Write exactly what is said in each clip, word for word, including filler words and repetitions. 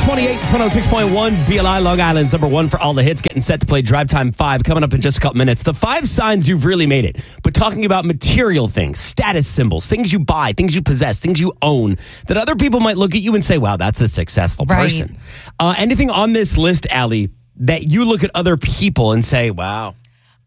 twenty-eight, one oh six point one, B L I, Long Island's number one for all the hits, getting set to play Drive Time five, coming up in just a couple minutes. The five signs you've really made it, but talking about material things, status symbols, things you buy, things you possess, things you own, that other people might look at you and say, wow, that's a successful Right. person. Uh, anything on this list, Allie, that you look at other people and say, wow. Um,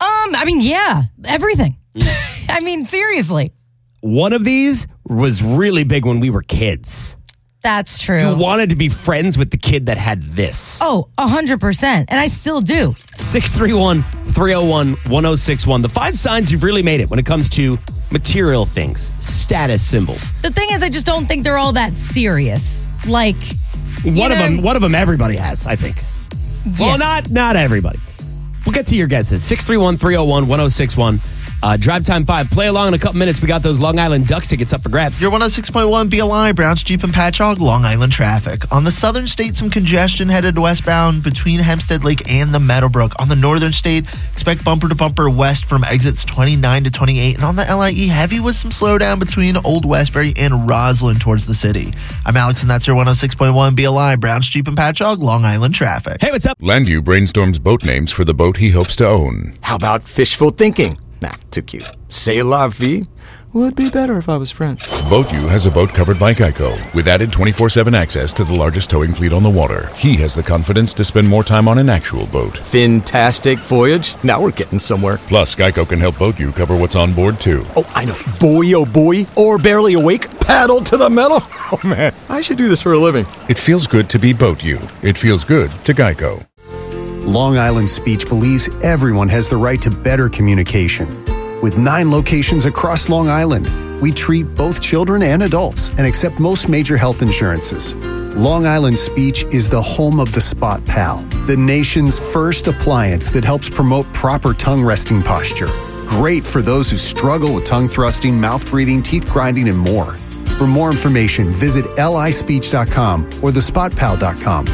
I mean, yeah, everything. I mean, seriously. One of these was really big when we were kids. That's true. You wanted to be friends with the kid that had this. Oh, one hundred percent. And I still do. six three one, three oh one, one oh six one. The five signs you've really made it when it comes to material things, status symbols. The thing is, I just don't think they're all that serious. Like, One you of know, them, one of them everybody has, I think. Yeah. Well, not not everybody. We'll get to your guesses. six three one, three oh one, one oh six one. Uh, Drive Time five. Play along in a couple minutes. We got those Long Island Ducks tickets up for grabs. Your one oh six point one B L I, Browns, Jeep, and Patchogue, Long Island traffic. On the southern state, some congestion headed westbound between Hempstead Lake and the Meadowbrook. On the northern state, expect bumper to bumper west from exits twenty-nine to twenty-eight. And on the L I E, heavy with some slowdown between Old Westbury and Roslyn towards the city. I'm Alex, and that's your one oh six point one B L I, Browns, Jeep, and Patchogue, Long Island traffic. Hey, what's up? Landu brainstorms boat names for the boat he hopes to own. How about fishful thinking? Nah, too cute. C'est la vie. Would be better if I was French. BoatU has a boat covered by Geico with added twenty-four seven access to the largest towing fleet on the water. He has the confidence to spend more time on an actual boat. Fantastic voyage. Now we're getting somewhere. Plus, Geico can help BoatU cover what's on board, too. Oh, I know. Boy, oh boy. Or barely awake. Paddle to the metal. Oh, man. I should do this for a living. It feels good to be BoatU. It feels good to Geico. Long Island Speech believes everyone has the right to better communication. With nine locations across Long Island, we treat both children and adults and accept most major health insurances. Long Island Speech is the home of the Spot Pal, the nation's first appliance that helps promote proper tongue resting posture. Great for those who struggle with tongue thrusting, mouth breathing, teeth grinding, and more. For more information, visit L I speech dot com or the spot pal dot com.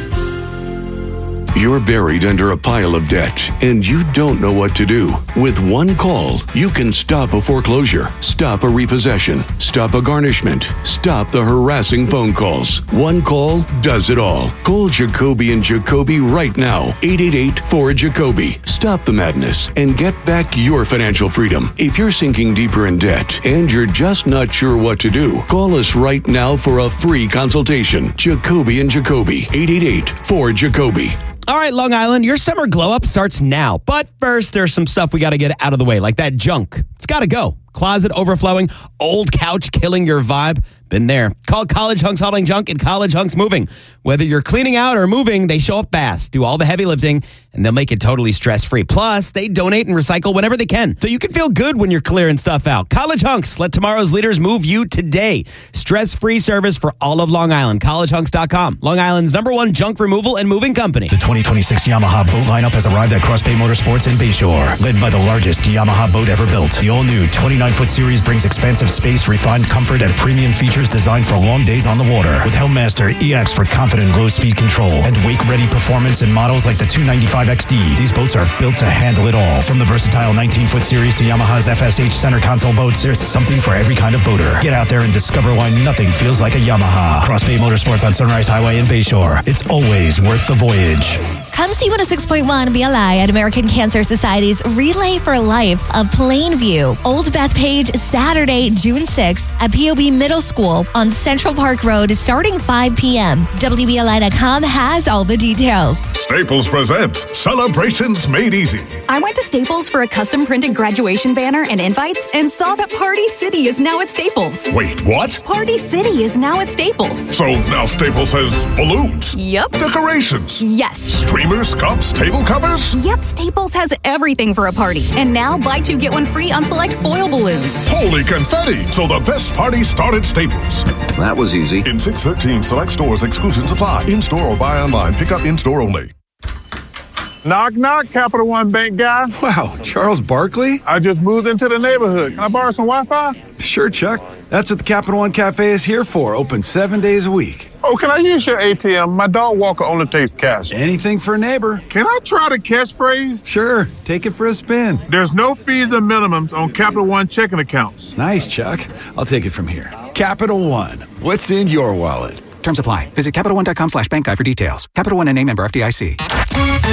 You're buried under a pile of debt, and you don't know what to do. With one call, you can stop a foreclosure, stop a repossession, stop a garnishment, stop the harassing phone calls. One call does it all. Call Jacoby and Jacoby right now. eight eight eight, four, Jacoby. Stop the madness and get back your financial freedom. If you're sinking deeper in debt and you're just not sure what to do, call us right now for a free consultation. Jacoby and Jacoby. eight eight eight, four, Jacoby. All right, Long Island, your summer glow up starts now. But first, there's some stuff we got to get out of the way, like that junk. It's got to go. Closet overflowing, old couch killing your vibe. Been there. Call College Hunks Hauling Junk and College Hunks Moving. Whether you're cleaning out or moving, they show up fast, do all the heavy lifting, and they'll make it totally stress-free. Plus, they donate and recycle whenever they can, so you can feel good when you're clearing stuff out. College Hunks, let tomorrow's leaders move you today. Stress-free service for all of Long Island. college hunks dot com, Long Island's number one junk removal and moving company. The twenty twenty-six Yamaha boat lineup has arrived at Cross Bay Motorsports in Bayshore. Led by the largest Yamaha boat ever built, the all-new twenty-nine foot series brings expansive space, refined comfort, and premium features designed for long days on the water. With Helmmaster E X for confident low speed control and wake-ready performance in models like the two ninety-five X D, these boats are built to handle it all. From the versatile nineteen foot series to Yamaha's F S H center console boats, there's something for every kind of boater. Get out there and discover why nothing feels like a Yamaha. Cross Bay Motorsports on Sunrise Highway in Bayshore. It's always worth the voyage. Come see one oh six point one B L I at American Cancer Society's Relay for Life of Plainview. Old Bethpage, Saturday, June sixth at P O B Middle School on Central Park Road starting five p.m. W B L I dot com has all the details. Staples presents Celebrations Made Easy. I went to Staples for a custom printed graduation banner and invites and saw that Party City is now at Staples. Wait, what? Party City is now at Staples. So now Staples has balloons? Yep. Decorations? Yes. Streamers, cups, table covers? Yep, Staples has everything for a party. And now buy two, get one free on select foil balloons. Holy confetti! So the best party started Staples. That was easy. In six thirteen select stores, exclusions apply. In-store or buy online. Pick up in-store only. Knock, knock, Capital One Bank guy. Wow, Charles Barkley? I just moved into the neighborhood. Can I borrow some Wi-Fi? Sure, Chuck. That's what the Capital One Cafe is here for. Open seven days a week. Oh, can I use your A T M? My dog walker only takes cash. Anything for a neighbor. Can I try the catchphrase? Sure. Take it for a spin. There's no fees or minimums on Capital One checking accounts. Nice, Chuck. I'll take it from here. Capital One. What's in your wallet? Terms apply. Visit CapitalOne.com slash bank guide for details. Capital One N A member F D I C.